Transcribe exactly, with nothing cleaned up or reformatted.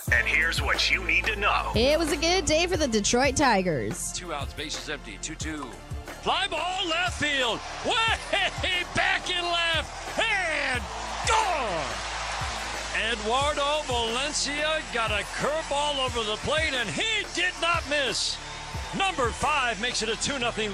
And here's what you need to know. It was a good day for the Detroit Tigers. Two outs, bases empty, two two. Fly ball left field. Way back in left. And gone. Eduardo Valencia got a curveball over the plate, and he did not miss. Number five makes it a two nothing